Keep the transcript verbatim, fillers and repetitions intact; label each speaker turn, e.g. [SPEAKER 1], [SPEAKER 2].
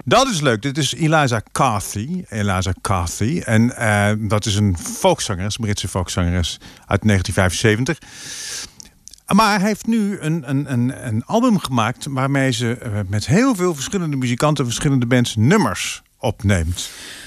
[SPEAKER 1] Dat is leuk. Dit is Eliza Carthy. Eliza Carthy. En uh, dat is een folkzangeres, een Britse folkzangeres uit negentien vijfenzeventig. Maar hij heeft nu een, een, een, een album gemaakt waarmee ze uh, met heel veel verschillende muzikanten, verschillende bands nummers opneemt.